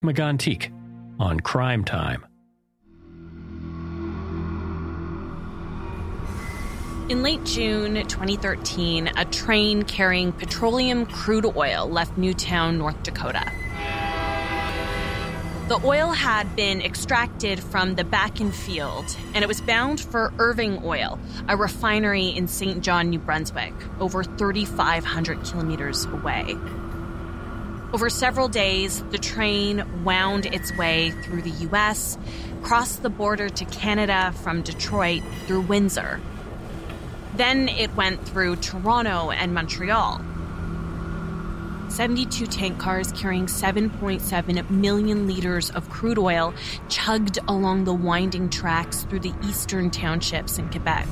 Megantic on Crime Time. In late June 2013, a train carrying petroleum crude oil left Newtown, North Dakota. The oil had been extracted from the Bakken field, and it was bound for Irving Oil, a refinery in St. John, New Brunswick, over 3,500 kilometers away. Over several days, the train wound its way through the U.S., crossed the border to Canada from Detroit through Windsor. Then it went through Toronto and Montreal. 72 tank cars carrying 7.7 million liters of crude oil chugged along the winding tracks through the eastern townships in Quebec.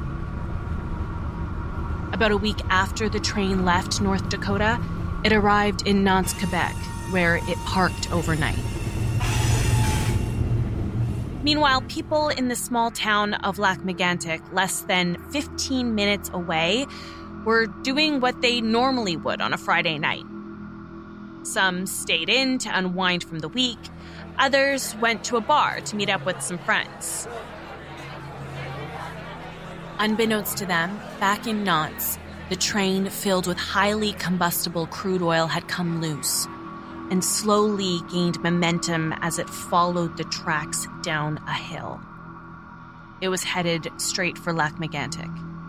About a week after the train left North Dakota, it arrived in Nantes, Quebec, where it parked overnight. Meanwhile, people in the small town of Lac-Mégantic, less than 15 minutes away, were doing what they normally would on a Friday night. Some stayed in to unwind from the week. Others went to a bar to meet up with some friends. Unbeknownst to them, back in Nantes, the train filled with highly combustible crude oil had come loose and slowly gained momentum as it followed the tracks down a hill. It was headed straight for Lac-Mégantic.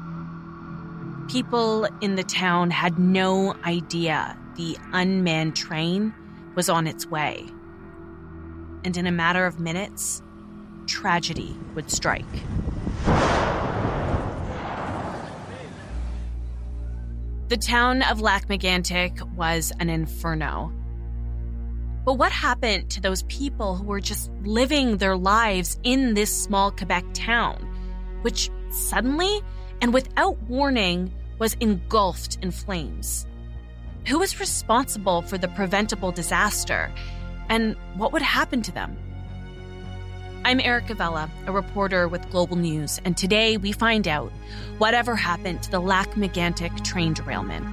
People in the town had no idea the unmanned train was on its way. And in a matter of minutes, tragedy would strike. The town of Lac-Mégantic was an inferno. But what happened to those people who were just living their lives in this small Quebec town, which suddenly and without warning was engulfed in flames? Who was responsible for the preventable disaster, and what would happen to them? I'm Erica Vella, a reporter with Global News, and today we find out whatever happened to the Lac-Mégantic train derailment.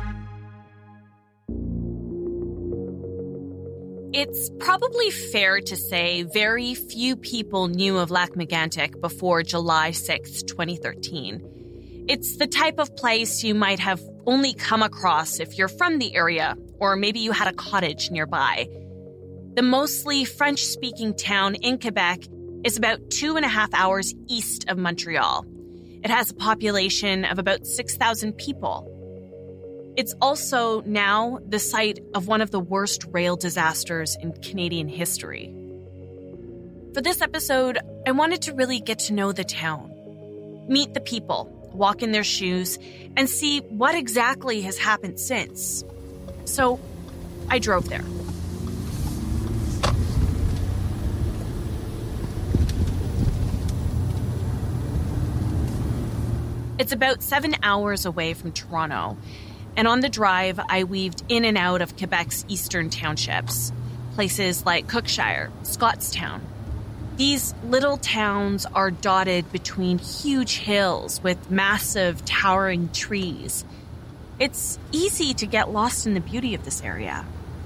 It's probably fair to say very few people knew of Lac-Mégantic before July 6, 2013. It's the type of place you might have only come across if you're from the area, or maybe you had a cottage nearby. The mostly French-speaking town in Quebec is about 2.5 hours east of Montreal. It has a population of about 6,000 people. It's also now the site of one of the worst rail disasters in Canadian history. For this episode, I wanted to really get to know the town, meet the people, walk in their shoes, and see what exactly has happened since. So I drove there. It's about 7 hours away from Toronto, and on the drive, I weaved in and out of Quebec's eastern townships, places like Cookshire, Scottstown. These little towns are dotted between huge hills with massive, towering trees. It's easy to get lost in the beauty of this area.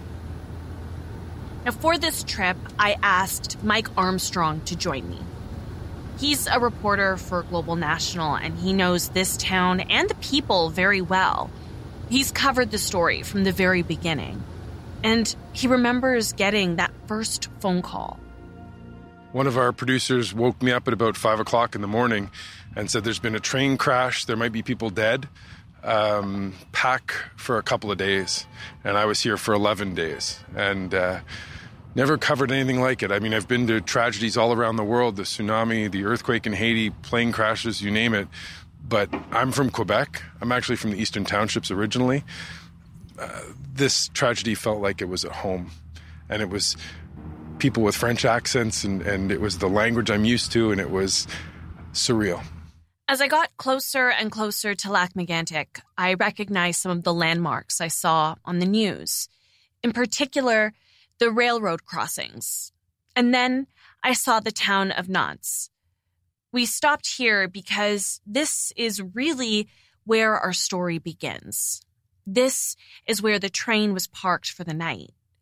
Now, for this trip, I asked Mike Armstrong to join me. He's a reporter for Global National, and he knows this town and the people very well. He's covered the story from the very beginning, and he remembers getting that first phone call. One of our producers woke me up at about 5 o'clock in the morning and said there's been a train crash, there might be people dead, pack for a couple of days. And I was here for 11 days and never covered anything like it. I mean, I've been to tragedies all around the world, the tsunami, the earthquake in Haiti, plane crashes, you name it. But I'm from Quebec. I'm actually from the Eastern Townships originally. This tragedy felt like it was at home. And it was people with French accents, and it was the language I'm used to, and it was surreal. As I got closer and closer to Lac-Mégantic, I recognized some of the landmarks I saw on the news. In particular, the railroad crossings. And then I saw the town of Nantes. We stopped here because this is really where our story begins. This is where the train was parked for the night.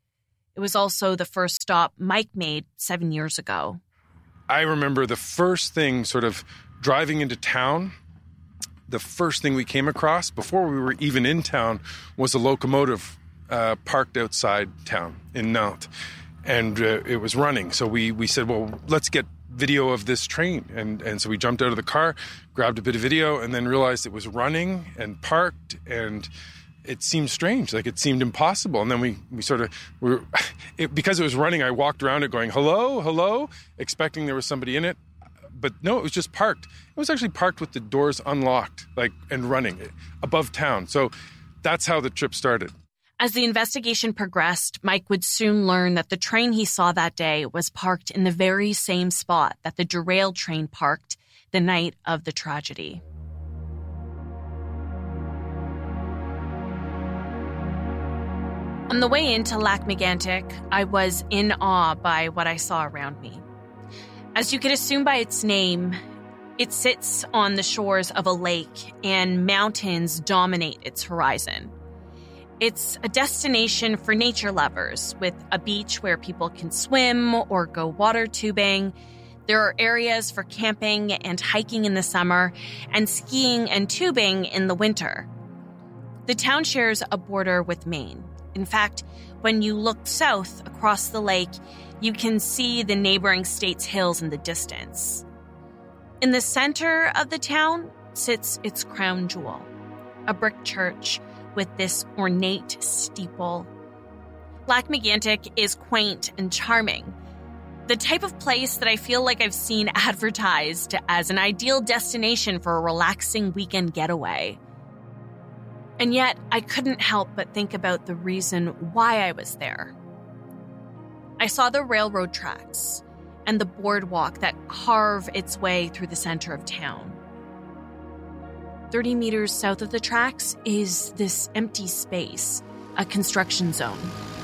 It was also the first stop Mike made 7 years ago. I remember the first thing sort of driving into town, the first thing we came across before we were even in town was a locomotive parked outside town in Nantes. And it was running. So we said, well, let's get video of this train. And so we jumped out of the car, grabbed a bit of video, and then realized it was running and parked, and it seemed strange. Like, it seemed impossible. And then we sort of because it was running, I walked around it going, hello, hello, expecting there was somebody in it. But no, it was just parked. It was actually parked with the doors unlocked, and running above town. So that's how the trip started. As the investigation progressed, Mike would soon learn that the train he saw that day was parked in the very same spot that the derailed train parked the night of the tragedy. On the way into Lac-Mégantic, I was in awe by what I saw around me. As you could assume by its name, it sits on the shores of a lake, and mountains dominate its horizon. It's a destination for nature lovers, with a beach where people can swim or go water tubing. There are areas for camping and hiking in the summer, and skiing and tubing in the winter. The town shares a border with Maine. In fact, when you look south across the lake, you can see the neighboring state's hills in the distance. In the center of the town sits its crown jewel, a brick church with this ornate steeple. Lac-Mégantic is quaint and charming, the type of place that I feel like I've seen advertised as an ideal destination for a relaxing weekend getaway. And yet, I couldn't help but think about the reason why I was there. I saw the railroad tracks and the boardwalk that carve its way through the center of town. 30 meters south of the tracks is this empty space, a construction zone.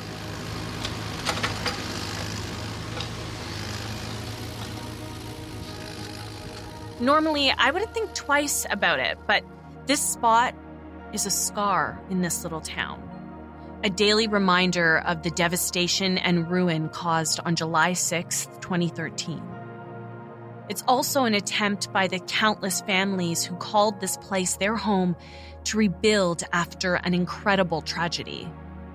Normally, I wouldn't think twice about it, but this spot is a scar in this little town. A daily reminder of the devastation and ruin caused on July 6th, 2013. It's also an attempt by the countless families who called this place their home to rebuild after an incredible tragedy.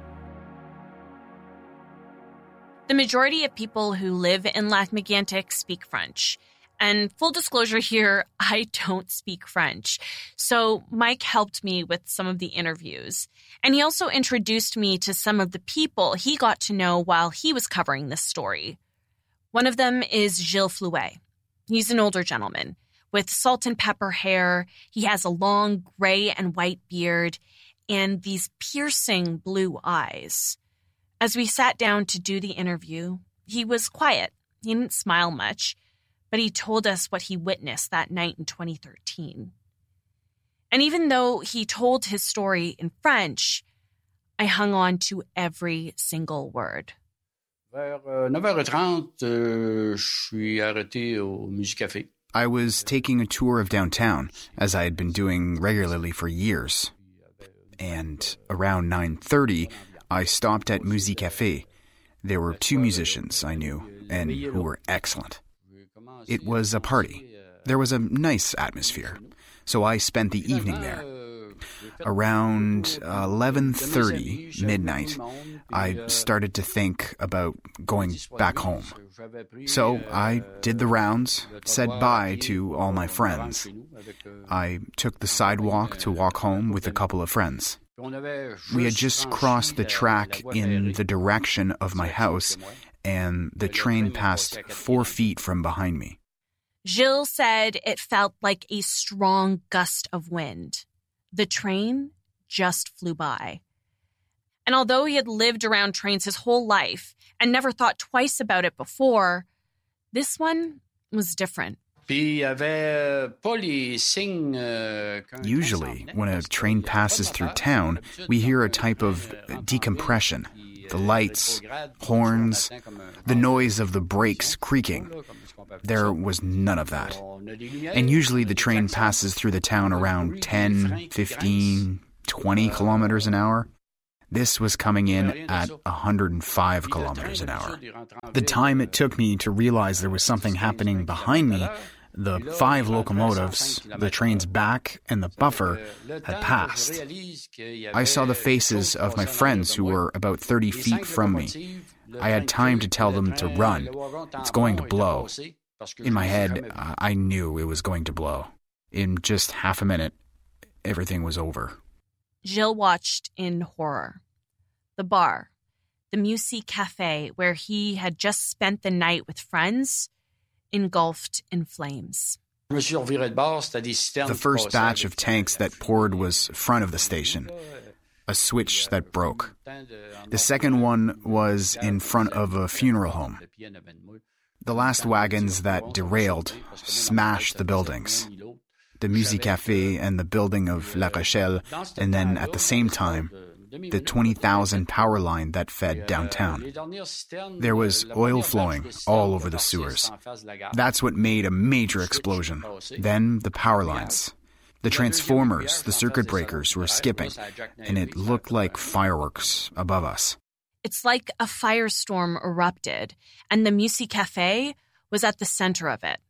The majority of people who live in Lac-Mégantic speak French. And full disclosure here, I don't speak French. So Mike helped me with some of the interviews. And he also introduced me to some of the people he got to know while he was covering this story. One of them is Gilles Flouet. He's an older gentleman with salt and pepper hair. He has a long gray and white beard and these piercing blue eyes. As we sat down to do the interview, he was quiet. He didn't smile much, but he told us what he witnessed that night in 2013. And even though he told his story in French, I hung on to every single word. Vers 9h30, je suis arrêté au Musicafé. I was taking a tour of downtown, as I had been doing regularly for years. And around 9:30, I stopped at Musicafé. There were two musicians I knew, and who were excellent. It was a party. There was a nice atmosphere, so I spent the evening there. Around 11:30, midnight, I started to think about going back home. So I did the rounds, said bye to all my friends. I took the sidewalk to walk home with a couple of friends. We had just crossed the track in the direction of my house, and the train passed 4 feet from behind me. Gilles said it felt like a strong gust of wind. The train just flew by. And although he had lived around trains his whole life and never thought twice about it before, this one was different. Usually, when a train passes through town, we hear a type of decompression. The lights, horns, the noise of the brakes creaking. There was none of that. And usually the train passes through the town around 10, 15, 20 kilometers an hour. This was coming in at 105 kilometers an hour. The time it took me to realize there was something happening behind me, the 5 locomotives, the train's back, and the buffer had passed. I saw the faces of my friends who were about 30 feet from me. I had time to tell them to run. It's going to blow. In my head, I knew it was going to blow. In just half a minute, everything was over. Gilles watched in horror. The bar, the Musique Café, where he had just spent the night with friends, engulfed in flames. The first batch of tanks that poured was front of the station, a switch that broke. The second one was in front of a funeral home. The last wagons that derailed smashed the buildings, the Musique Café and the building of La Rochelle, and then at the same time, the 20,000 power line that fed downtown. There was oil flowing all over the sewers. That's what made a major explosion. Then the power lines. The transformers, the circuit breakers were skipping, and it looked like fireworks above us. It's like a firestorm erupted, and the Musique Café was at the center of it.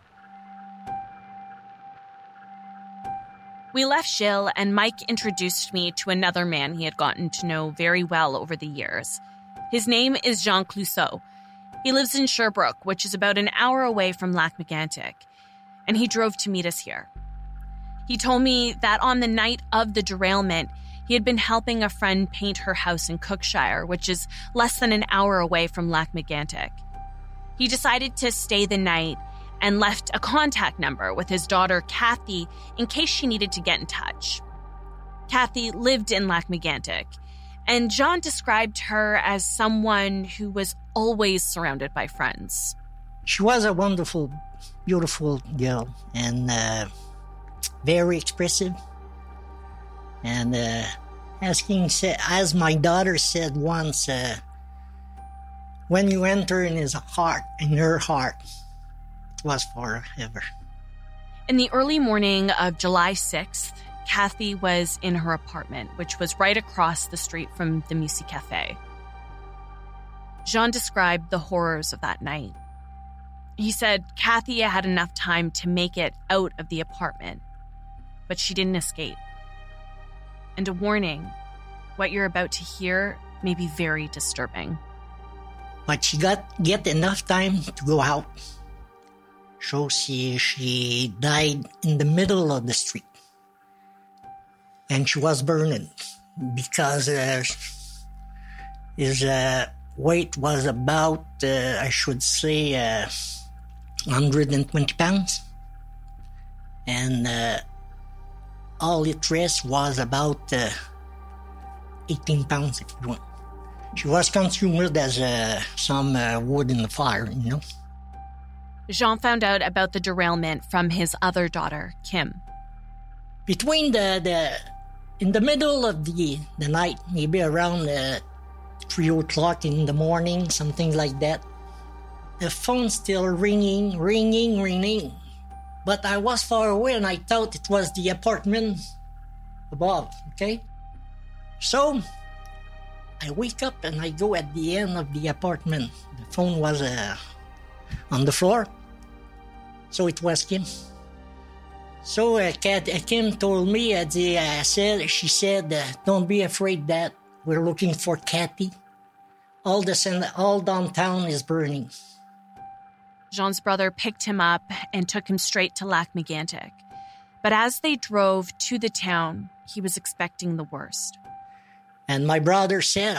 We left Gilles, and Mike introduced me to another man he had gotten to know very well over the years. His name is Jean Clousseau. He lives in Sherbrooke, which is about an hour away from Lac-Mégantic, and he drove to meet us here. He told me that on the night of the derailment, he had been helping a friend paint her house in Cookshire, which is less than an hour away from Lac-Mégantic. He decided to stay the night and left a contact number with his daughter, Kathy, in case she needed to get in touch. Kathy lived in Lac-Mégantic, and Jean described her as someone who was always surrounded by friends. She was a wonderful, beautiful girl, and very expressive. And as my daughter said once, when you enter in her heart, it was forever. In the early morning of July 6th, Kathy was in her apartment, which was right across the street from the Musique Café. Jean described the horrors of that night. He said Kathy had enough time to make it out of the apartment, but she didn't escape. And a warning, what you're about to hear may be very disturbing. But she get enough time to go out. So she died in the middle of the street. And she was burning because his weight was about, 120 pounds. And all it rest was about 18 pounds, if you want. She was consumed as some wood in the fire, you know. Jean found out about the derailment from his other daughter, Kim. Between in the middle of the night, maybe around 3 o'clock in the morning, something like that, the phone still ringing. But I was far away and I thought it was the apartment above, okay? So I wake up and I go at the end of the apartment. The phone was on the floor. So it was Kim. So Kim told me, she said, don't be afraid, Dad. We're looking for Kathy. All downtown is burning. Jean's brother picked him up and took him straight to Lac-Mégantic. But as they drove to the town, he was expecting the worst. And my brother said,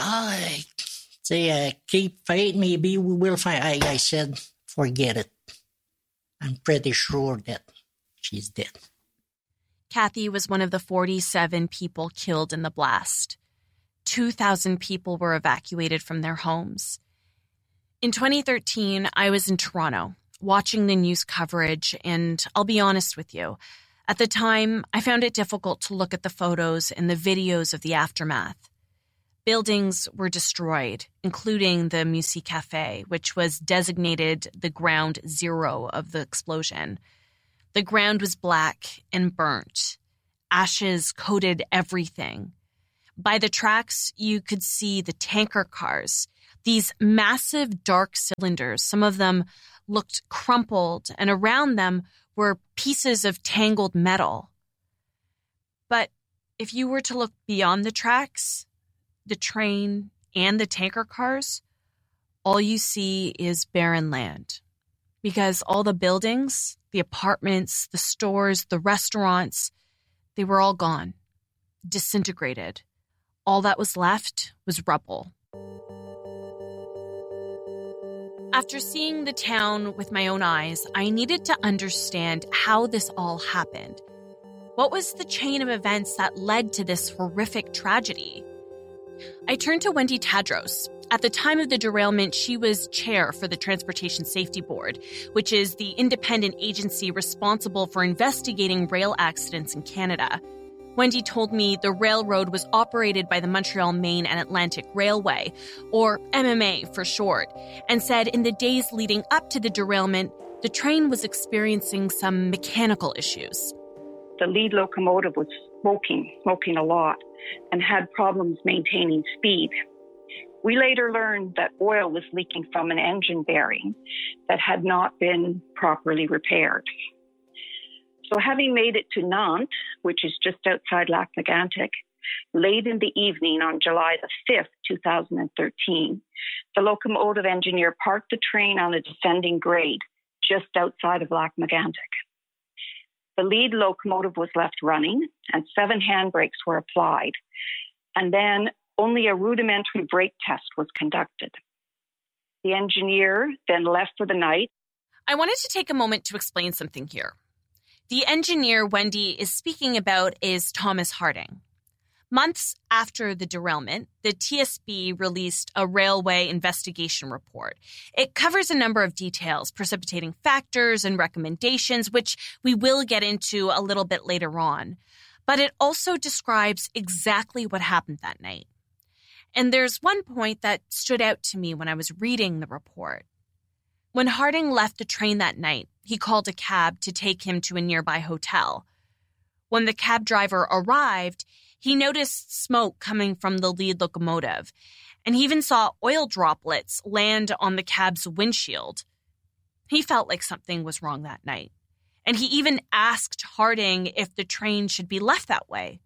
keep faith, maybe we will find. I said, forget it. I'm pretty sure that she's dead. Kathy was one of the 47 people killed in the blast. 2,000 people were evacuated from their homes. In 2013, I was in Toronto, watching the news coverage, and I'll be honest with you, at the time, I found it difficult to look at the photos and the videos of the aftermath. Buildings were destroyed, including the Musique Café, which was designated the ground zero of the explosion. The ground was black and burnt. Ashes coated everything. By the tracks, you could see the tanker cars, these massive dark cylinders. Some of them looked crumpled, and around them were pieces of tangled metal. But if you were to look beyond the tracks, the train, and the tanker cars, all you see is barren land. Because all the buildings, the apartments, the stores, the restaurants, they were all gone, disintegrated. All that was left was rubble. After seeing the town with my own eyes, I needed to understand how this all happened. What was the chain of events that led to this horrific tragedy? I turned to Wendy Tadros. At the time of the derailment, she was chair for the Transportation Safety Board, which is the independent agency responsible for investigating rail accidents in Canada. Wendy told me the railroad was operated by the Montreal, Maine and Atlantic Railway, or MMA for short, and said in the days leading up to the derailment, the train was experiencing some mechanical issues. The lead locomotive was smoking a lot, and had problems maintaining speed. We later learned that oil was leaking from an engine bearing that had not been properly repaired. So having made it to Nantes, which is just outside Lac-Mégantic, late in the evening on July the 5th, 2013, the locomotive engineer parked the train on a descending grade just outside of Lac-Mégantic. The lead locomotive was left running and 7 handbrakes were applied. And then only a rudimentary brake test was conducted. The engineer then left for the night. I wanted to take a moment to explain something here. The engineer Wendy is speaking about is Thomas Harding. Months after the derailment, the TSB released a railway investigation report. It covers a number of details, precipitating factors and recommendations, which we will get into a little bit later on. But it also describes exactly what happened that night. And there's one point that stood out to me when I was reading the report. When Harding left the train that night, he called a cab to take him to a nearby hotel. When the cab driver arrived, he noticed smoke coming from the lead locomotive, and he even saw oil droplets land on the cab's windshield. He felt like something was wrong that night, and he even asked Harding if the train should be left that way.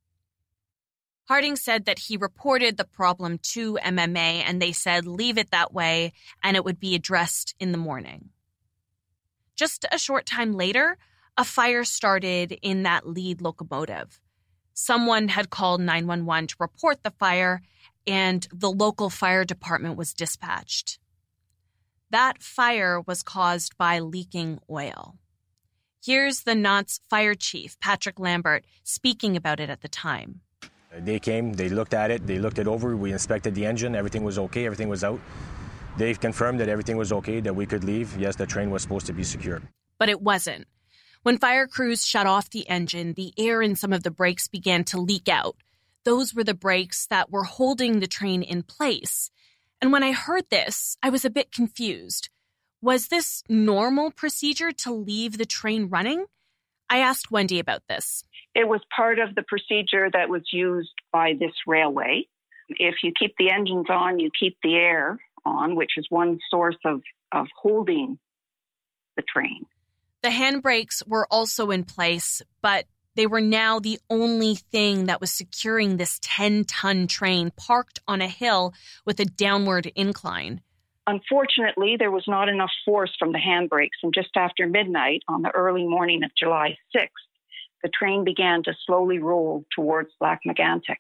Harding said that he reported the problem to MMA, and they said leave it that way, and it would be addressed in the morning. Just a short time later, a fire started in that lead locomotive. Someone had called 911 to report the fire, and the local fire department was dispatched. That fire was caused by leaking oil. Here's the Nantes fire chief, Patrick Lambert, speaking about it at the time. They came, they looked at it, they looked it over, we inspected the engine, everything was okay, everything was out. They confirmed that everything was okay, that we could leave. Yes, the train was supposed to be secured. But it wasn't. When fire crews shut off the engine, the air in some of the brakes began to leak out. Those were the brakes that were holding the train in place. And when I heard this, I was a bit confused. Was this normal procedure to leave the train running? I asked Wendy about this. It was part of the procedure that was used by this railway. If you keep the engines on, you keep the air on, which is one source of holding the train. The handbrakes were also in place, but they were now the only thing that was securing this 10-ton train parked on a hill with a downward incline. Unfortunately, there was not enough force from the handbrakes, and just after midnight on the early morning of July 6th, the train began to slowly roll towards Lac-Mégantic.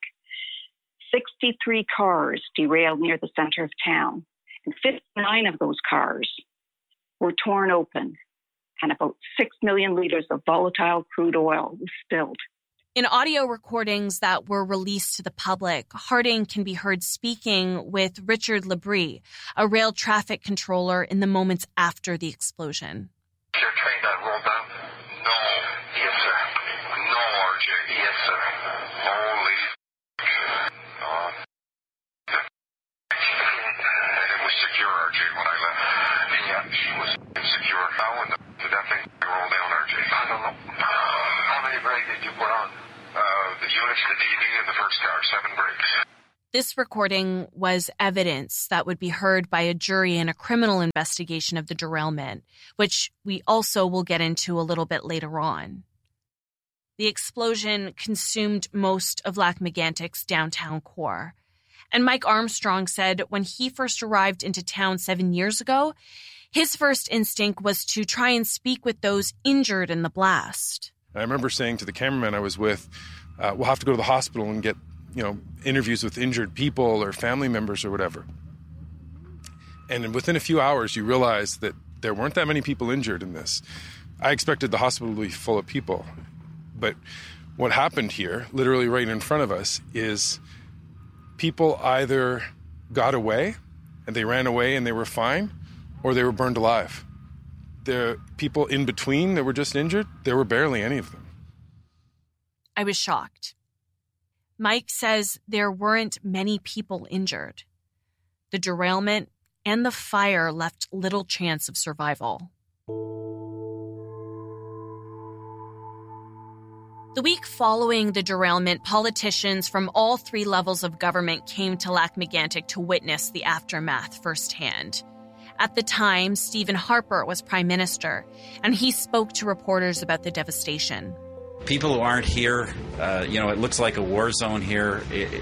63 cars derailed near the center of town, and 59 of those cars were torn open, and about 6 million liters of volatile crude oil was spilled. In audio recordings that were released to the public, Harding can be heard speaking with Richard Labrie, a rail traffic controller in the moments after the explosion. Is your train that rolled down? No. Yes, sir. No, RJ. Yes, sir. Holy and it was secure, RJ, when I left. Yeah, she was insecure. How in the that thing rolled down, RJ? I don't know. How many brakes did you put on? The units to DD in the first car, 7 breaks. This recording was evidence that would be heard by a jury in a criminal investigation of the derailment, which we also will get into a little bit later on. The explosion consumed most of Lac-Mégantic's downtown core. And Mike Armstrong said when he first arrived into town 7 years ago, his first instinct was to try and speak with those injured in the blast. I remember saying to the cameraman I was with, we'll have to go to the hospital and get interviews with injured people or family members or whatever. And within a few hours, you realize that there weren't that many people injured in this. I expected the hospital to be full of people. But what happened here, literally right in front of us, is people either got away and they ran away and they were fine, or they were burned alive. The people in between that were just injured, there were barely any of them. I was shocked. Mike says there weren't many people injured. The derailment and the fire left little chance of survival. The week following the derailment, politicians from all 3 levels of government came to Lac-Mégantic to witness the aftermath firsthand. At the time, Stephen Harper was prime minister, and he spoke to reporters about the devastation. People who aren't here, it looks like a war zone here.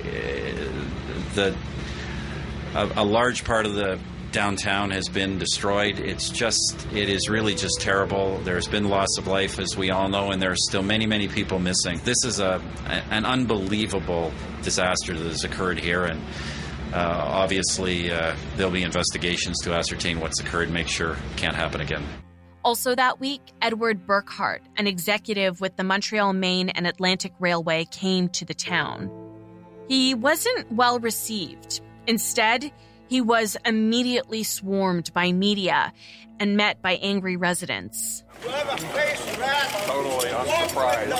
A large part of the downtown has been destroyed. It is really just terrible. There's been loss of life, as we all know, and there are still many, many people missing. This is an unbelievable disaster that has occurred here, and obviously there'll be investigations to ascertain what's occurred and make sure it can't happen again. Also that week, Edward Burkhart, an executive with the Montreal, Maine and Atlantic Railway, came to the town. He wasn't well received. Instead, he was immediately swarmed by media and met by angry residents. Totally unsurprised.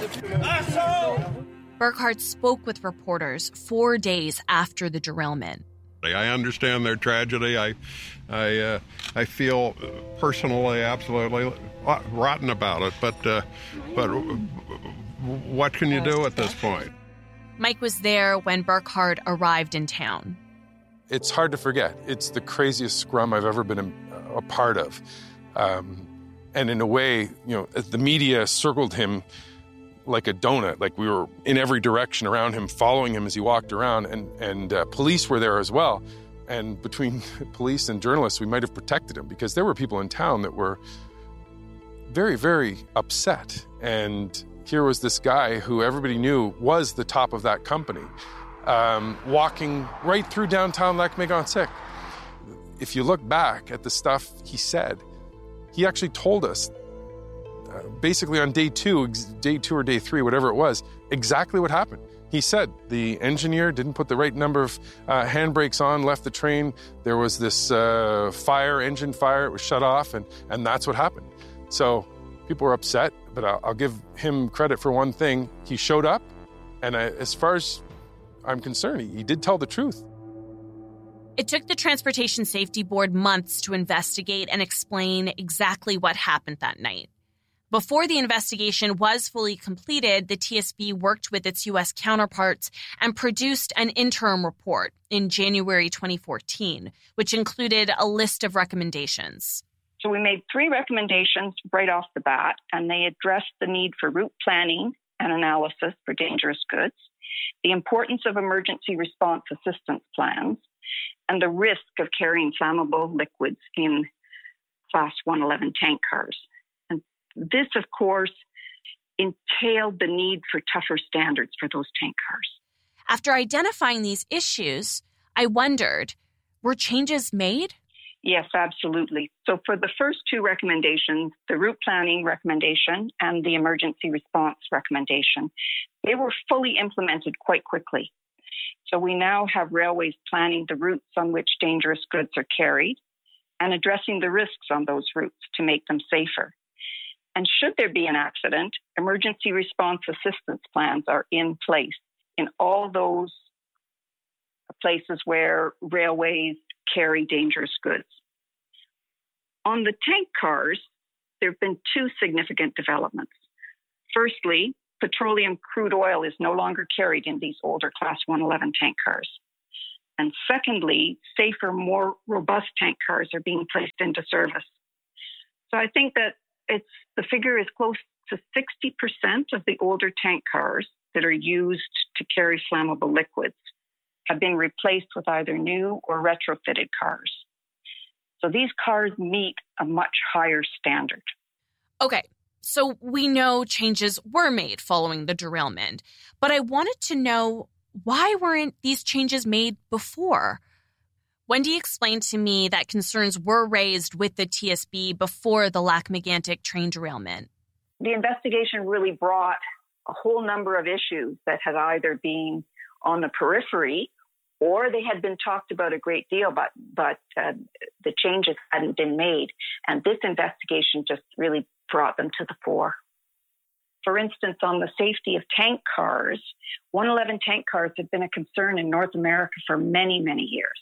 Burkhart spoke with reporters 4 days after the derailment. I understand their tragedy. I feel personally absolutely rotten about it, but what can you do at this point? Mike was there when Burkhart arrived in town. It's hard to forget. It's the craziest scrum I've ever been a part of. And in a way, the media circled him like a donut, like we were in every direction around him, following him as he walked around, and police were there as well. And between police and journalists, we might have protected him because there were people in town that were very, very upset. And here was this guy who everybody knew was the top of that company, walking right through downtown Lac-Mégantic. If you look back at the stuff he said, he actually told us basically on day two or day 3, whatever it was, exactly what happened. He said the engineer didn't put the right number of handbrakes on, left the train. There was this engine fire. It was shut off, and that's what happened. So people were upset, but I'll give him credit for one thing. He showed up, and as far as I'm concerned, he did tell the truth. It took the Transportation Safety Board months to investigate and explain exactly what happened that night. Before the investigation was fully completed, the TSB worked with its U.S. counterparts and produced an interim report in January 2014, which included a list of recommendations. So we made 3 recommendations right off the bat, and they addressed the need for route planning and analysis for dangerous goods, the importance of emergency response assistance plans, and the risk of carrying flammable liquids in Class 111 tank cars. This, of course, entailed the need for tougher standards for those tank cars. After identifying these issues, I wondered, were changes made? Yes, absolutely. So for the first 2 recommendations, the route planning recommendation and the emergency response recommendation, they were fully implemented quite quickly. So we now have railways planning the routes on which dangerous goods are carried and addressing the risks on those routes to make them safer. And should there be an accident, emergency response assistance plans are in place in all those places where railways carry dangerous goods. On the tank cars, there have been 2 significant developments. Firstly, petroleum crude oil is no longer carried in these older Class 111 tank cars. And secondly, safer, more robust tank cars are being placed into service. So I think that the figure is close to 60% of the older tank cars that are used to carry flammable liquids have been replaced with either new or retrofitted cars. So these cars meet a much higher standard. Okay, so we know changes were made following the derailment, but I wanted to know, why weren't these changes made before? Wendy explained to me that concerns were raised with the TSB before the Lac-Mégantic train derailment. The investigation really brought a whole number of issues that had either been on the periphery or they had been talked about a great deal, but the changes hadn't been made. And this investigation just really brought them to the fore. For instance, on the safety of tank cars, 111 tank cars have been a concern in North America for many, many years.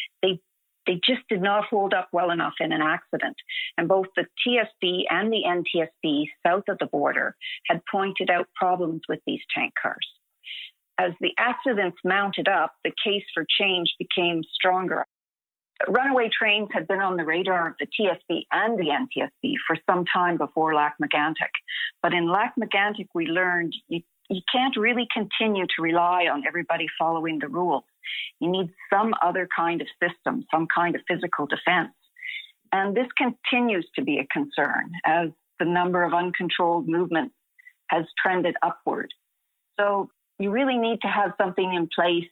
They just did not hold up well enough in an accident. And both the TSB and the NTSB south of the border had pointed out problems with these tank cars. As the accidents mounted up, the case for change became stronger. Runaway trains had been on the radar of the TSB and the NTSB for some time before Lac-Mégantic. But in Lac-Mégantic, we learned you can't really continue to rely on everybody following the rules. You need some other kind of system, some kind of physical defense. And this continues to be a concern as the number of uncontrolled movements has trended upward. So you really need to have something in place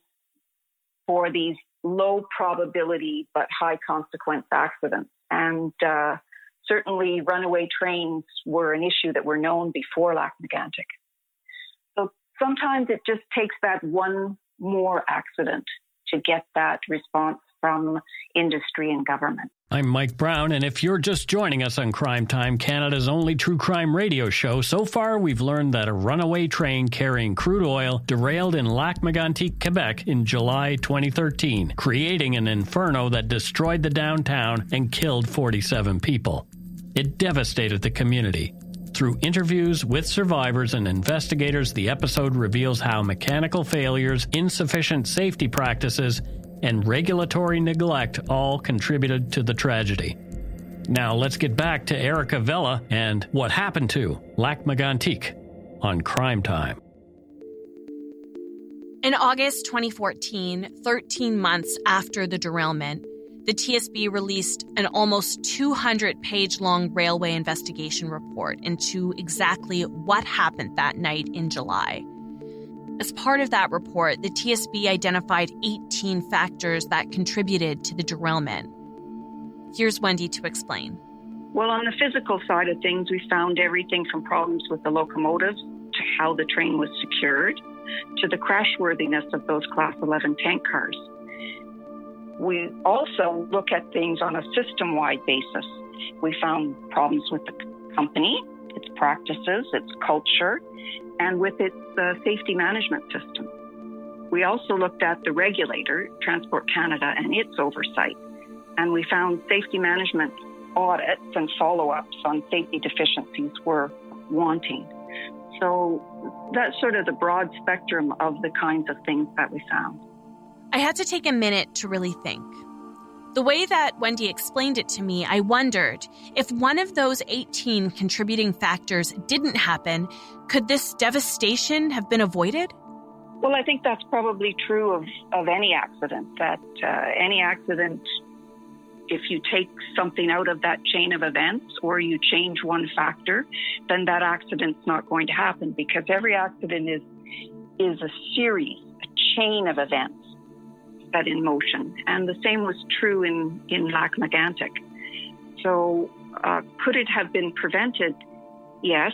for these low probability but high consequence accidents. And certainly runaway trains were an issue that were known before Lac-Mégantic. So sometimes it just takes that one more accident to get that response from industry and government. I'm Mike Brown, and if you're just joining us on Crime Time, Canada's only true crime radio show, so far we've learned that a runaway train carrying crude oil derailed in Lac-Mégantic, Quebec in July 2013, creating an inferno that destroyed the downtown and killed 47 people. It devastated the community. Through interviews with survivors and investigators, the episode reveals how mechanical failures, insufficient safety practices, and regulatory neglect all contributed to the tragedy. Now let's get back to Erica Vella and what happened to Lac-Mégantic on Crime Time. In August 2014, 13 months after the derailment, the TSB released an almost 200-page-long railway investigation report into exactly what happened that night in July. As part of that report, the TSB identified 18 factors that contributed to the derailment. Here's Wendy to explain. Well, on the physical side of things, we found everything from problems with the locomotives to how the train was secured to the crashworthiness of those Class 11 tank cars. We also look at things on a system-wide basis. We found problems with the company, its practices, its culture, and with its safety management system. We also looked at the regulator, Transport Canada, and its oversight, and we found safety management audits and follow-ups on safety deficiencies were wanting. So that's sort of the broad spectrum of the kinds of things that we found. I had to take a minute to really think. The way that Wendy explained it to me, I wondered if one of those 18 contributing factors didn't happen, could this devastation have been avoided? Well, I think that's probably true of any accident, that any accident, if you take something out of that chain of events or you change one factor, then that accident's not going to happen, because every accident is a series, a chain of events set in motion. And the same was true in Lac-Mégantic. So could it have been prevented? Yes.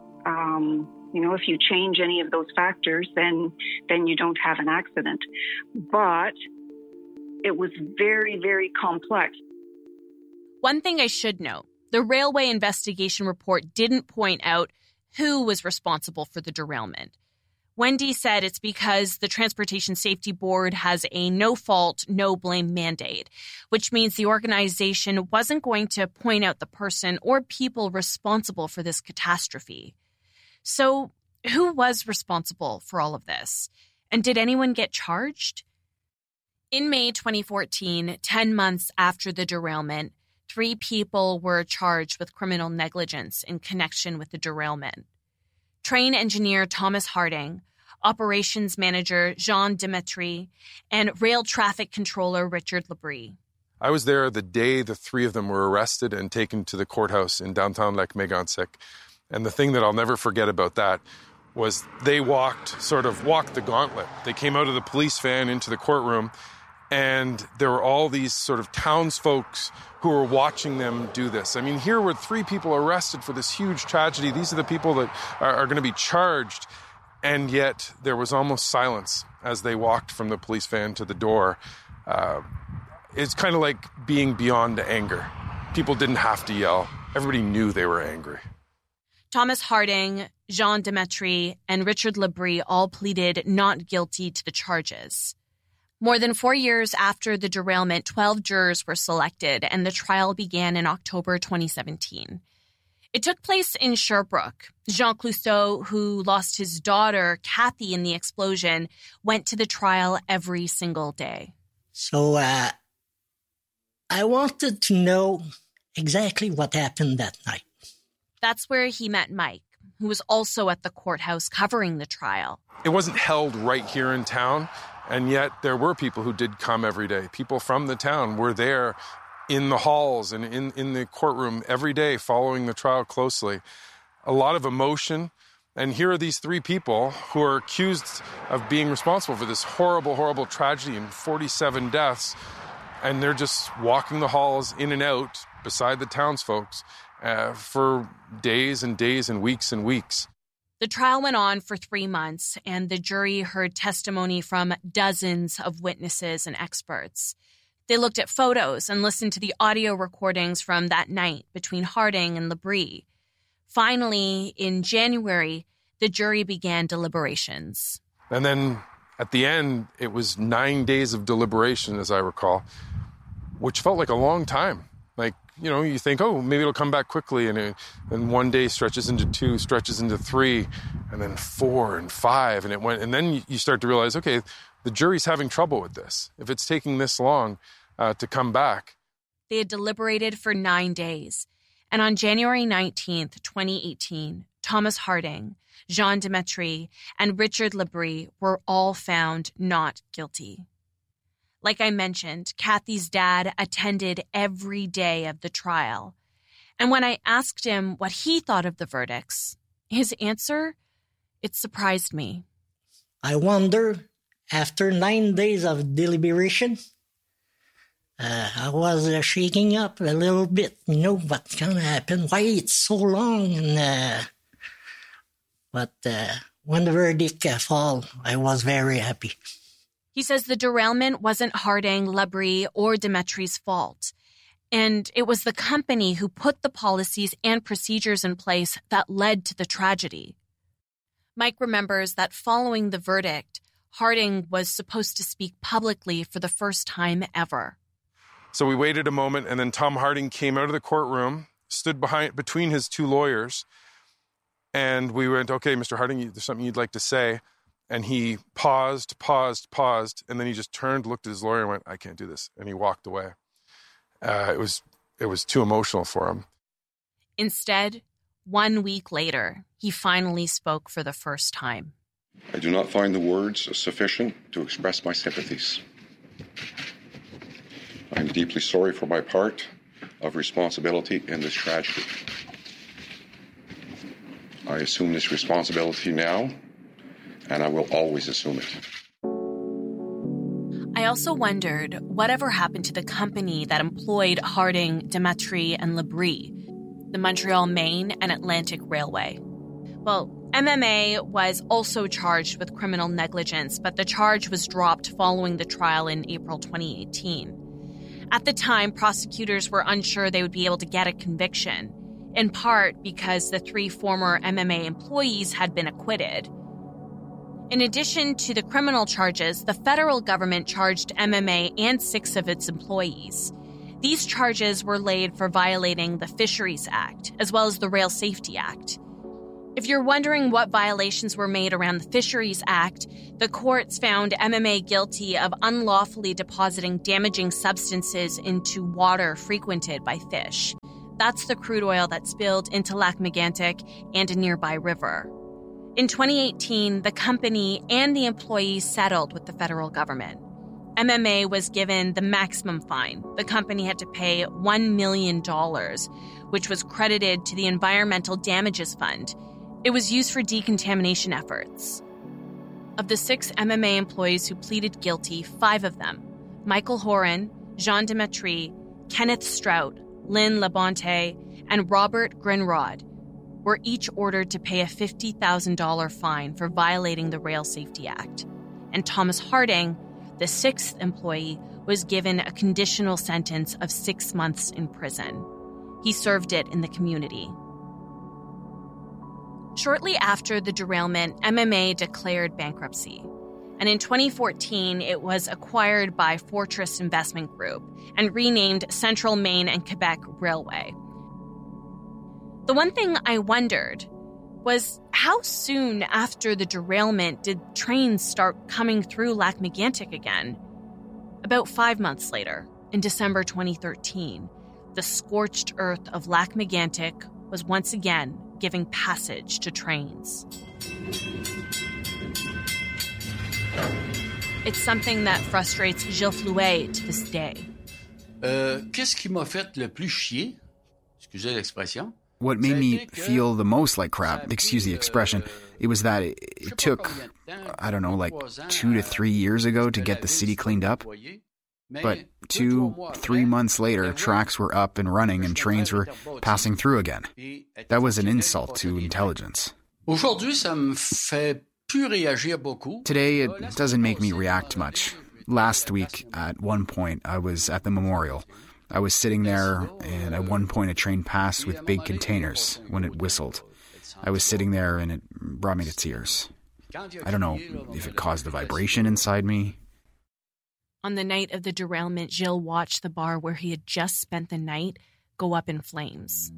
If you change any of those factors, then you don't have an accident. But it was very, very complex. One thing I should note, the railway investigation report didn't point out who was responsible for the derailment. Wendy said it's because the Transportation Safety Board has a no-fault, no-blame mandate, which means the organization wasn't going to point out the person or people responsible for this catastrophe. So who was responsible for all of this? And did anyone get charged? In May 2014, 10 months after the derailment, 3 people were charged with criminal negligence in connection with the derailment. Train engineer Thomas Harding, operations manager Jean Demetri, and rail traffic controller Richard Labrie. I was there the day the 3 of them were arrested and taken to the courthouse in downtown Lac-Mégantic. And the thing that I'll never forget about that was they walked the gauntlet. They came out of the police van into the courtroom, and there were all these sort of townsfolk who were watching them do this. I mean, here were 3 people arrested for this huge tragedy. These are the people that are going to be charged. And yet there was almost silence as they walked from the police van to the door. It's kind of like being beyond anger. People didn't have to yell. Everybody knew they were angry. Thomas Harding, Jean Demetri, and Richard Labrie all pleaded not guilty to the charges. More than 4 years after the derailment, 12 jurors were selected, and the trial began in October 2017. It took place in Sherbrooke. Jean Clouseau, who lost his daughter, Kathy, in the explosion, went to the trial every single day. So I wanted to know exactly what happened that night. That's where he met Mike, who was also at the courthouse covering the trial. It wasn't held right here in town, and yet there were people who did come every day. People from the town were there in the halls and in the courtroom every day following the trial closely. A lot of emotion. And here are these 3 people who are accused of being responsible for this horrible, horrible tragedy and 47 deaths. And they're just walking the halls in and out beside the townsfolk for days and days and weeks. The trial went on for 3 months, and the jury heard testimony from dozens of witnesses and experts. They looked at photos and listened to the audio recordings from that night between Harding and Labrie. Finally, in January, the jury began deliberations. And then at the end, it was 9 days of deliberation, as I recall, which felt like a long time. Like, you think, oh, maybe it'll come back quickly. And one day stretches into 2, stretches into 3, and then 4 and 5. And then you start to realize, okay, the jury's having trouble with this. If it's taking this long to come back. They had deliberated for 9 days. And on January 19th, 2018, Thomas Harding, Jean Demetri, and Richard Labrie were all found not guilty. Like I mentioned, Kathy's dad attended every day of the trial. And when I asked him what he thought of the verdicts, his answer, it surprised me. I wonder, after 9 days of deliberation, I was shaking up a little bit, what kind of happened, why it's so long. But when the verdict fell, I was very happy. He says the derailment wasn't Harding, Labrie, or Demetri's fault. And it was the company who put the policies and procedures in place that led to the tragedy. Mike remembers that following the verdict, Harding was supposed to speak publicly for the first time ever. So we waited a moment, and then Tom Harding came out of the courtroom, stood between his 2 lawyers, and we went, okay, Mr. Harding, there's something you'd like to say. And he paused, and then he just turned, looked at his lawyer, and went, I can't do this. And he walked away. It was too emotional for him. Instead, 1 week later, he finally spoke for the first time. I do not find the words sufficient to express my sympathies. I am deeply sorry for my part of responsibility in this tragedy. I assume this responsibility now, and I will always assume it. I also wondered whatever happened to the company that employed Harding, Demetri, and Labrie, the Montreal, Maine, and Atlantic Railway. Well, MMA was also charged with criminal negligence, but the charge was dropped following the trial in April 2018. At the time, prosecutors were unsure they would be able to get a conviction, in part because the 3 former MMA employees had been acquitted. In addition to the criminal charges, the federal government charged MMA and 6 of its employees. These charges were laid for violating the Fisheries Act, as well as the Rail Safety Act. If you're wondering what violations were made around the Fisheries Act, the courts found MMA guilty of unlawfully depositing damaging substances into water frequented by fish. That's the crude oil that spilled into Lac Mégantic and a nearby river. In 2018, the company and the employees settled with the federal government. MMA was given the maximum fine. The company had to pay $1 million, which was credited to the Environmental Damages Fund. It was used for decontamination efforts. Of the 6 MMA employees who pleaded guilty, 5 of them, Michael Horan, Jean Demetri, Kenneth Strout, Lynn Labonte, and Robert Grinrod, were each ordered to pay a $50,000 fine for violating the Rail Safety Act. And Thomas Harding, the 6th employee, was given a conditional sentence of 6 months in prison. He served it in the community. Shortly after the derailment, MMA declared bankruptcy. And in 2014, it was acquired by Fortress Investment Group and renamed Central Maine and Quebec Railway. The one thing I wondered was how soon after the derailment did trains start coming through Lac Mégantic again? About 5 months later, in December 2013, the scorched earth of Lac Mégantic was once again giving passage to trains. It's something that frustrates Gilles Flouet to this day. Qu'est-ce qui m'a fait le plus chier? Excusez l'expression. What made me feel the most like crap, excuse the expression, it was that it took, I don't know, like 2 to 3 years ago to get the city cleaned up. But 2-3 months later, tracks were up and running and trains were passing through again. That was an insult to intelligence. Today, it doesn't make me react much. Last week, at one point, I was at the memorial. I was sitting there, and at one point a train passed with big containers when it whistled. I was sitting there, and it brought me to tears. I don't know if it caused a vibration inside me. On the night of the derailment, Gilles watched the bar where he had just spent the night go up in flames.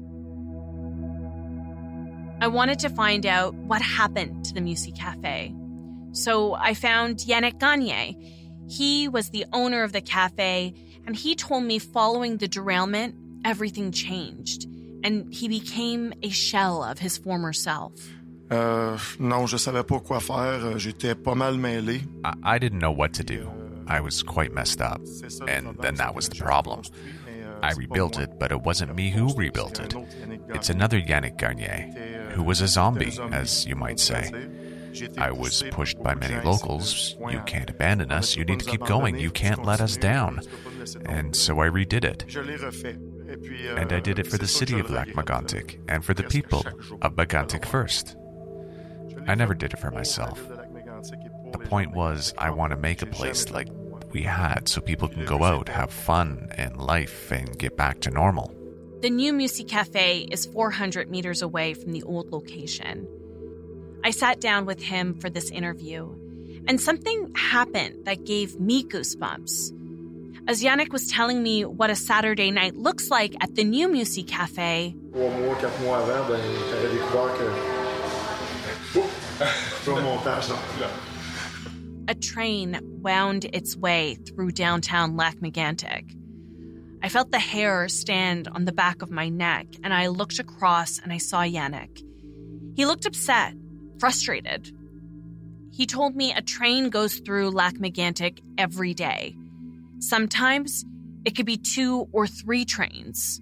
I wanted to find out what happened to the Musique Café. So I found Yannick Gagné. He was the owner of the cafe, and he told me following the derailment, everything changed, and he became a shell of his former self. Non, je savais pas quoi faire. J'étais pas mal mêlé. I didn't know what to do. I was quite messed up, and then that was the problem. I rebuilt it, but it wasn't me who rebuilt it. It's another Yannick Gagné, who was a zombie, as you might say. I was pushed by many locals. You can't abandon us. You need to keep going. You can't let us down. And so I redid it. And I did it for the city of Lac Mégantic and for the people of Mégantic first. I never did it for myself. The point was, I want to make a place like we had so people can go out, have fun and life, and get back to normal. The new Musique Café is 400 meters away from the old location. I sat down with him for this interview, and something happened that gave me goosebumps. As Yannick was telling me what a Saturday night looks like at the new Musique Café, 3 mois, 4 mois avant, j'avais découvert que... a train wound its way through downtown Lac Mégantic. I felt the hair stand on the back of my neck, and I looked across and I saw Yannick. He looked upset, frustrated. He told me a train goes through Lac Mégantic every day. Sometimes it could be 2 or 3 trains.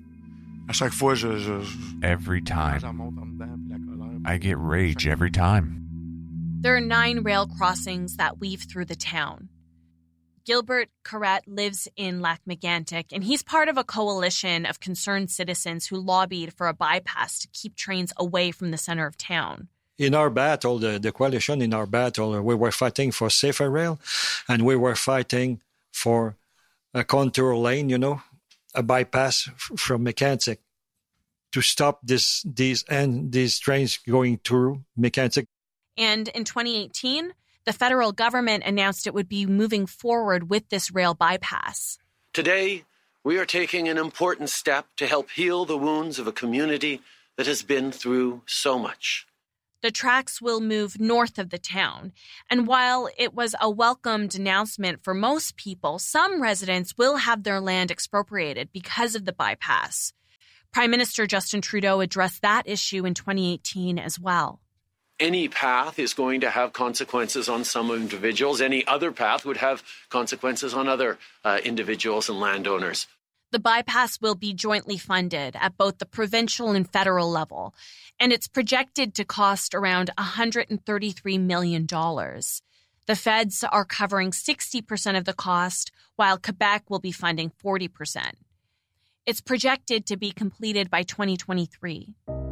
Every time. I get rage every time. There are 9 rail crossings that weave through the town. Gilbert Carrette lives in Lac Mégantic, and he's part of a coalition of concerned citizens who lobbied for a bypass to keep trains away from the center of town. In our battle, the coalition in our battle, we were fighting for safer rail, and we were fighting for a contour lane, a bypass from Mégantic to stop these trains going through Mégantic. And in 2018, the federal government announced it would be moving forward with this rail bypass. Today, we are taking an important step to help heal the wounds of a community that has been through so much. The tracks will move north of the town, and while it was a welcomed announcement for most people, some residents will have their land expropriated because of the bypass. Prime Minister Justin Trudeau addressed that issue in 2018 as well. Any path is going to have consequences on some individuals. Any other path would have consequences on other individuals and landowners. The bypass will be jointly funded at both the provincial and federal level, and it's projected to cost around $133 million. The feds are covering 60% of the cost, while Quebec will be funding 40%. It's projected to be completed by 2023.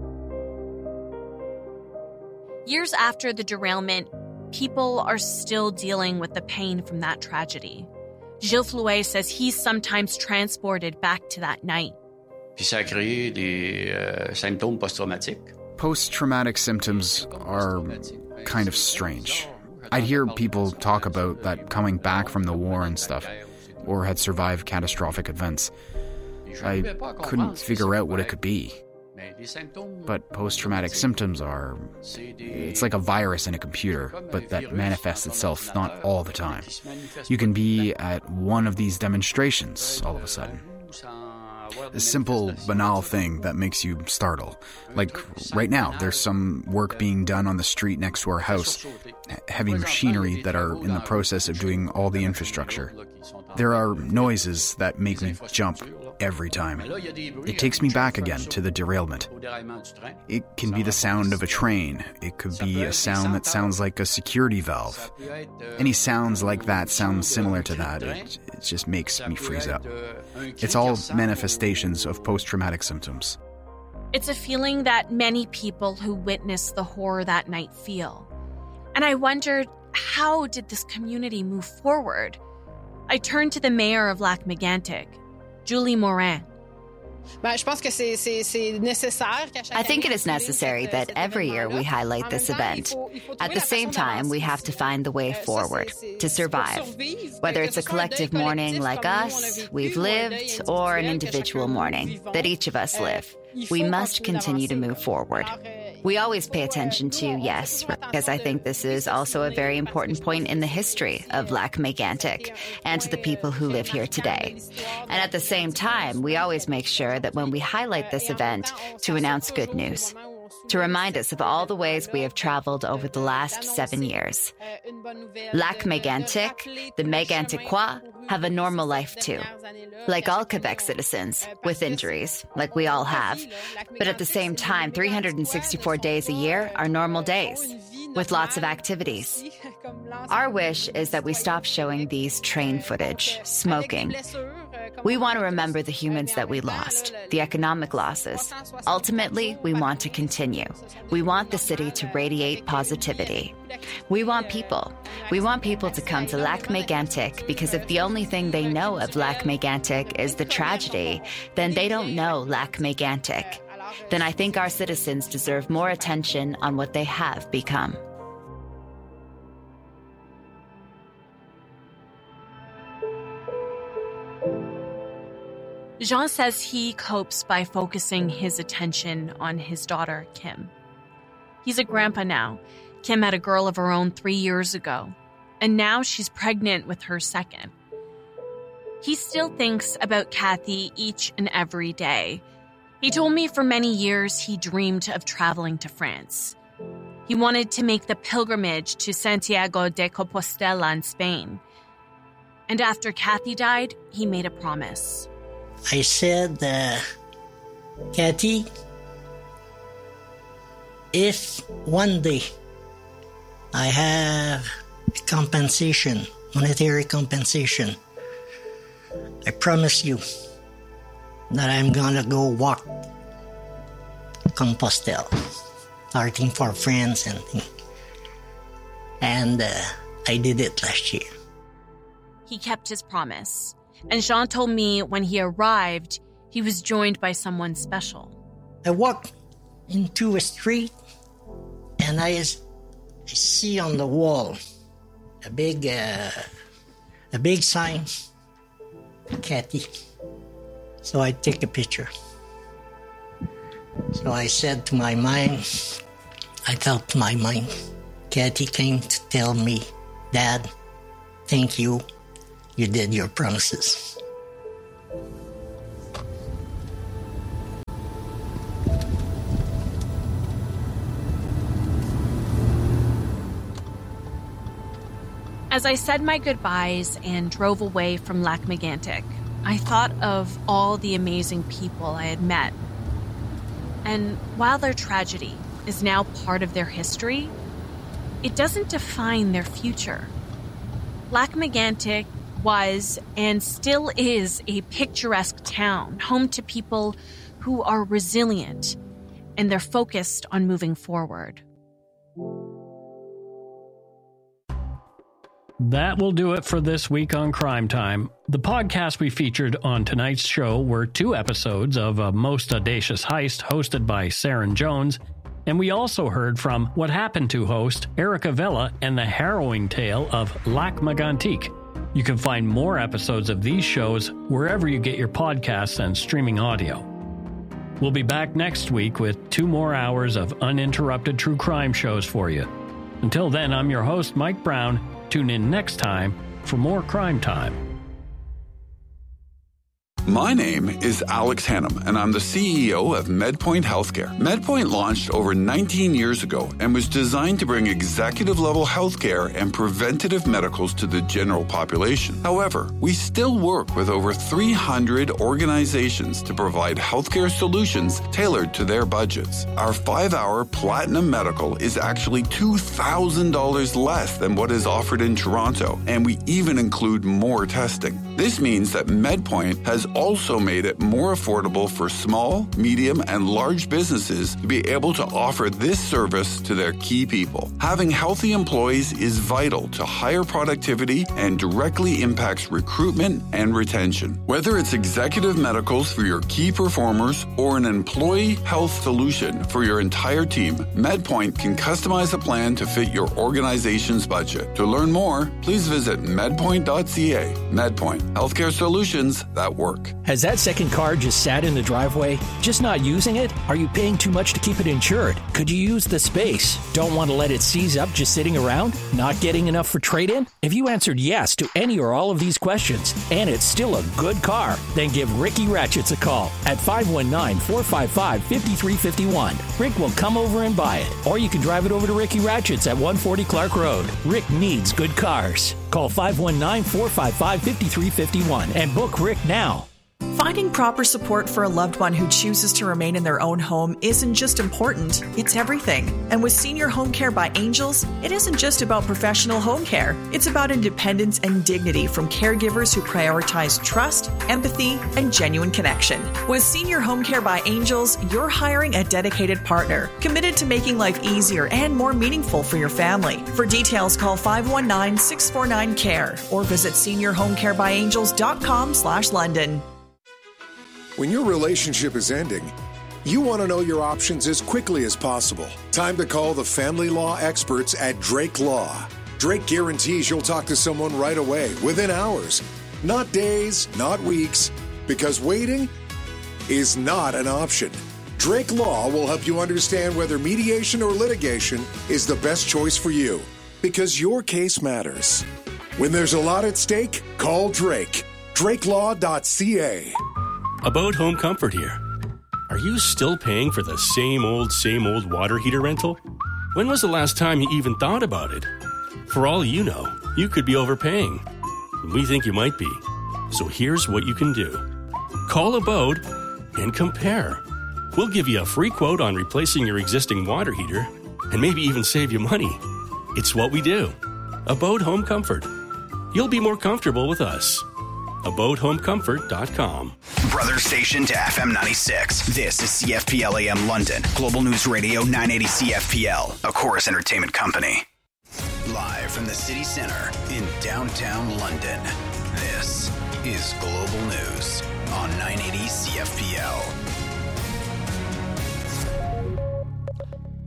Years after the derailment, people are still dealing with the pain from that tragedy. Gilles Flouet says he's sometimes transported back to that night. Puis ça a créé des symptômes post-traumatiques. Post-traumatic symptoms are kind of strange. I'd hear people talk about that coming back from the war and stuff, or had survived catastrophic events. I couldn't figure out what it could be. But post-traumatic symptoms are... It's like a virus in a computer, but that manifests itself not all the time. You can be at one of these demonstrations all of a sudden. A simple, banal thing that makes you startle. Like, right now, there's some work being done on the street next to our house. Heavy machinery that are in the process of doing all the infrastructure. There are noises that make me jump every time. It takes me back again to the derailment. It can be the sound of a train. It could be a sound that sounds like a security valve. Any sounds like that sound similar to that. It just makes me freeze up. It's all manifestations of post-traumatic symptoms. It's a feeling that many people who witnessed the horror that night feel. And I wondered, how did this community move forward? I turned to the mayor of Lac-Mégantic, Julie Morin. I think it is necessary that every year we highlight this event. At the same time, we have to find the way forward to survive. Whether it's a collective mourning like us, we've lived, or an individual mourning that each of us live, we must continue to move forward. We always pay attention to, yes, because I think this is also a very important point in the history of Lac-Mégantic and to the people who live here today. And at the same time, we always make sure that when we highlight this event, to announce good news, to remind us of all the ways we have traveled over the last 7 years. Lac-Mégantic, the Méganticois, have a normal life too. Like all Quebec citizens, with injuries, like we all have. But at the same time, 364 days a year are normal days, with lots of activities. Our wish is that we stop showing these train footage, smoking. We want to remember the humans that we lost, the economic losses. Ultimately, we want to continue. We want the city to radiate positivity. We want people. We want people to come to Lac-Mégantic because if the only thing they know of Lac-Mégantic is the tragedy, then they don't know Lac-Mégantic. Then I think our citizens deserve more attention on what they have become. Jean says he copes by focusing his attention on his daughter, Kim. He's a grandpa now. Kim had a girl of her own 3 years ago, and now she's pregnant with her second. He still thinks about Kathy each and every day. He told me for many years he dreamed of traveling to France. He wanted to make the pilgrimage to Santiago de Compostela in Spain. And after Kathy died, he made a promise. I said, Kathy, if one day I have compensation, monetary compensation, I promise you that I'm gonna go walk Compostela, starting for friends and I did it last year. He kept his promise. And Jean told me when he arrived, he was joined by someone special. I walked into a street and I see on the wall a big sign, Kathy. So I take a picture. So I said to my mind, I felt to my mind, Kathy came to tell me, Dad, thank you. You did your promises. As I said my goodbyes and drove away from Lac-Mégantic, I thought of all the amazing people I had met. And while their tragedy is now part of their history, it doesn't define their future. Lac-Mégantic was and still is a picturesque town, home to people who are resilient and they're focused on moving forward. That will do it for this week on Crime Time. The podcast we featured on tonight's show were 2 episodes of A Most Audacious Heist hosted by Saren Jones, and we also heard from What Happened To host Erica Villa and the harrowing tale of Lac-Mégantic. You can find more episodes of these shows wherever you get your podcasts and streaming audio. We'll be back next week with 2 more hours of uninterrupted true crime shows for you. Until then, I'm your host, Mike Brown. Tune in next time for more Crime Time. My name is Alex Hannum, and I'm the CEO of MedPoint Healthcare. MedPoint launched over 19 years ago and was designed to bring executive-level healthcare and preventative medicals to the general population. However, we still work with over 300 organizations to provide healthcare solutions tailored to their budgets. Our 5-hour Platinum Medical is actually $2,000 less than what is offered in Toronto, and we even include more testing. This means that MedPoint has also made it more affordable for small, medium, and large businesses to be able to offer this service to their key people. Having healthy employees is vital to higher productivity and directly impacts recruitment and retention. Whether it's executive medicals for your key performers or an employee health solution for your entire team, MedPoint can customize a plan to fit your organization's budget. To learn more, please visit medpoint.ca. MedPoint, healthcare solutions that work. Has that second car just sat in the driveway? Just not using it? Are you paying too much to keep it insured? Could you use the space? Don't want to let it seize up just sitting around? Not getting enough for trade-in? If you answered yes to any or all of these questions, and it's still a good car, then give Ricky Ratchets a call at 519-455-5351. Rick will come over and buy it. Or you can drive it over to Ricky Ratchets at 140 Clark Road. Rick needs good cars. Call 519-455-5351 and book Rick now. Finding proper support for a loved one who chooses to remain in their own home isn't just important, it's everything. And with Senior Home Care by Angels, it isn't just about professional home care. It's about independence and dignity from caregivers who prioritize trust, empathy, and genuine connection. With Senior Home Care by Angels, you're hiring a dedicated partner, committed to making life easier and more meaningful for your family. For details, call 519-649-CARE or visit seniorhomecarebyangels.com/London. When your relationship is ending, you want to know your options as quickly as possible. Time to call the family law experts at Drake Law. Drake guarantees you'll talk to someone right away, within hours. Not days, not weeks, because waiting is not an option. Drake Law will help you understand whether mediation or litigation is the best choice for you, because your case matters. When there's a lot at stake, call Drake. DrakeLaw.ca. About Home Comfort here. Are you still paying for the same old water heater rental? When was the last time you even thought about it? For all you know, you could be overpaying. We think you might be. So here's what you can do. Call Abode and compare. We'll give you a free quote on replacing your existing water heater and maybe even save you money. It's what we do. Abode Home Comfort. You'll be more comfortable with us. AbodeHomeComfort.com. Brother station to FM 96. This is CFPL AM London. Global News Radio 980 CFPL. A Chorus Entertainment Company. Live from the city center in downtown London. This is Global News on 980 CFPL.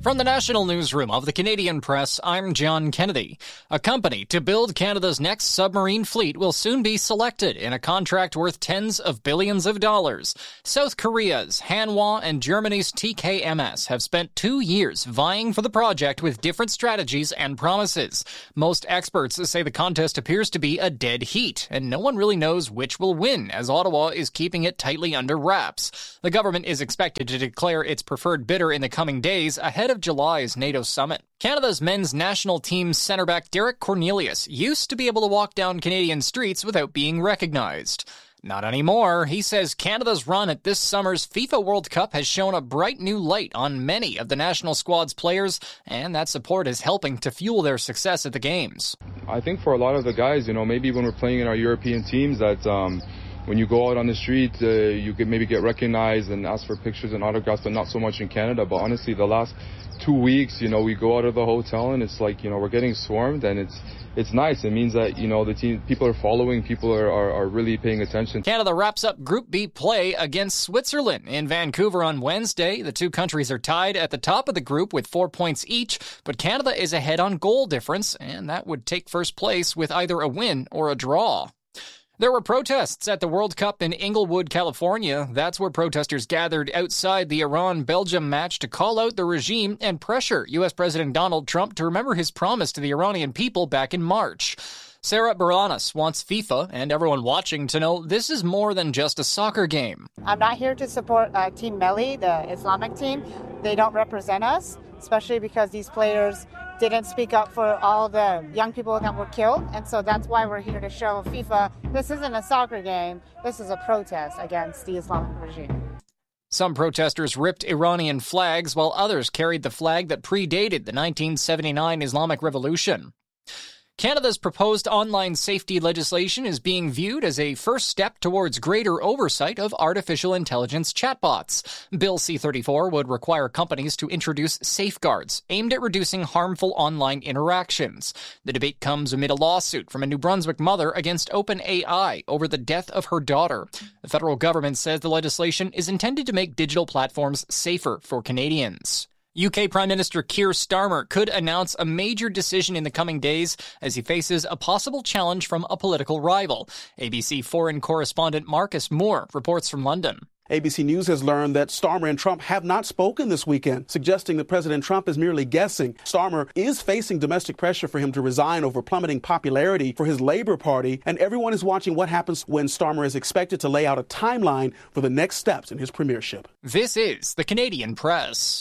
From the National Newsroom of the Canadian Press, I'm John Kennedy. A company to build Canada's next submarine fleet will soon be selected in a contract worth tens of billions of dollars. South Korea's Hanwha and Germany's TKMS have spent 2 years vying for the project with different strategies and promises. Most experts say the contest appears to be a dead heat, and no one really knows which will win, as Ottawa is keeping it tightly under wraps. The government is expected to declare its preferred bidder in the coming days ahead of July's NATO summit. Canada's men's national team centre-back Derek Cornelius used to be able to walk down Canadian streets without being recognized. Not anymore. He says Canada's run at this summer's FIFA World Cup has shown a bright new light on many of the national squad's players, and that support is helping to fuel their success at the games. I think for a lot of the guys, maybe when we're playing in our European teams, that when you go out on the street, you could maybe get recognized and ask for pictures and autographs, but not so much in Canada. But honestly, the last 2 weeks, we go out of the hotel and it's like, we're getting swarmed, and it's nice. It means that, the team, people are following, people are really paying attention. Canada wraps up Group B play against Switzerland in Vancouver on Wednesday. The two countries are tied at the top of the group with 4 points each, but Canada is ahead on goal difference, and that would take first place with either a win or a draw. There were protests at the World Cup in Inglewood, California. That's where protesters gathered outside the Iran-Belgium match to call out the regime and pressure U.S. President Donald Trump to remember his promise to the Iranian people back in March. Sarah Baranas wants FIFA and everyone watching to know this is more than just a soccer game. I'm not here to support Team Melli, the Islamic team. They don't represent us, especially because these players didn't speak up for all the young people that were killed. And so that's why we're here to show FIFA this isn't a soccer game. This is a protest against the Islamic regime. Some protesters ripped Iranian flags, while others carried the flag that predated the 1979 Islamic Revolution. Canada's proposed online safety legislation is being viewed as a first step towards greater oversight of artificial intelligence chatbots. Bill C-34 would require companies to introduce safeguards aimed at reducing harmful online interactions. The debate comes amid a lawsuit from a New Brunswick mother against OpenAI over the death of her daughter. The federal government says the legislation is intended to make digital platforms safer for Canadians. UK Prime Minister Keir Starmer could announce a major decision in the coming days as he faces a possible challenge from a political rival. ABC foreign correspondent Marcus Moore reports from London. ABC News has learned that Starmer and Trump have not spoken this weekend, suggesting that President Trump is merely guessing. Starmer is facing domestic pressure for him to resign over plummeting popularity for his Labour Party, and everyone is watching what happens when Starmer is expected to lay out a timeline for the next steps in his premiership. This is the Canadian Press.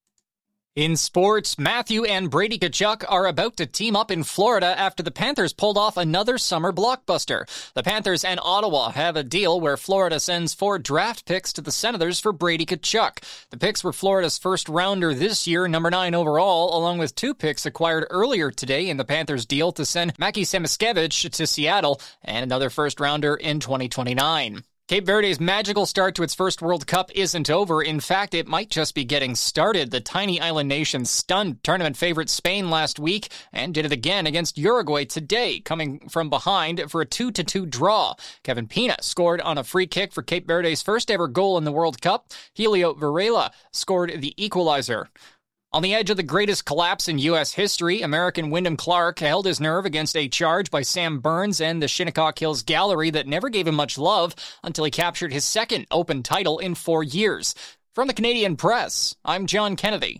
In sports, Matthew and Brady Tkachuk are about to team up in Florida after the Panthers pulled off another summer blockbuster. The Panthers and Ottawa have a deal where Florida sends 4 draft picks to the Senators for Brady Tkachuk. The picks were Florida's first rounder this year, number 9 overall, along with 2 picks acquired earlier today in the Panthers' deal to send Mackie Samoskevich to Seattle and another first rounder in 2029. Cape Verde's magical start to its first World Cup isn't over. In fact, it might just be getting started. The tiny island nation stunned tournament favorite Spain last week and did it again against Uruguay today, coming from behind for a 2-2 draw. Kevin Pina scored on a free kick for Cape Verde's first ever goal in the World Cup. Helio Varela scored the equalizer. On the edge of the greatest collapse in U.S. history, American Wyndham Clark held his nerve against a charge by Sam Burns and the Shinnecock Hills Gallery that never gave him much love until he captured his second Open title in 4 years. From the Canadian Press, I'm John Kennedy.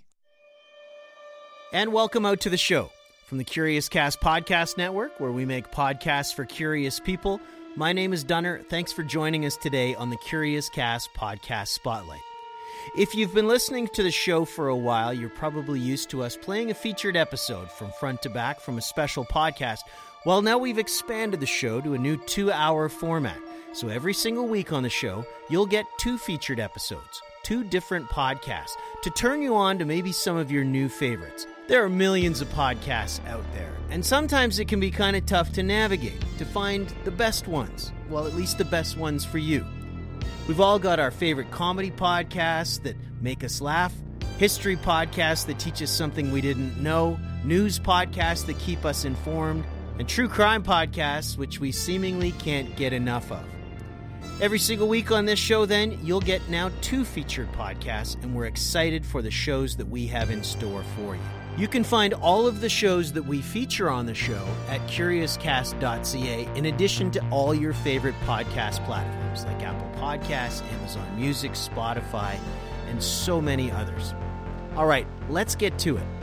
And welcome out to the show. From the Curious Cast Podcast Network, where we make podcasts for curious people, my name is Dunner. Thanks for joining us today on the Curious Cast Podcast Spotlight. If you've been listening to the show for a while, you're probably used to us playing a featured episode from front to back from a special podcast. Well, now we've expanded the show to a new 2-hour format. So every single week on the show, you'll get 2 featured episodes, 2 different podcasts, to turn you on to maybe some of your new favorites. There are millions of podcasts out there, and sometimes it can be kind of tough to navigate, to find the best ones. Well, at least the best ones for you. We've all got our favorite comedy podcasts that make us laugh, history podcasts that teach us something we didn't know, news podcasts that keep us informed, and true crime podcasts which we seemingly can't get enough of. Every single week on this show, then, you'll get now 2 featured podcasts, and we're excited for the shows that we have in store for you. You can find all of the shows that we feature on the show at curiouscast.ca, in addition to all your favorite podcast platforms like Apple Podcasts, Amazon Music, Spotify, and so many others. All right, let's get to it.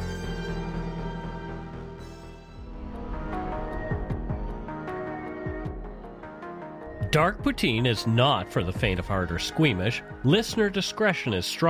Dark poutine is not for the faint of heart or squeamish. Listener discretion is strong.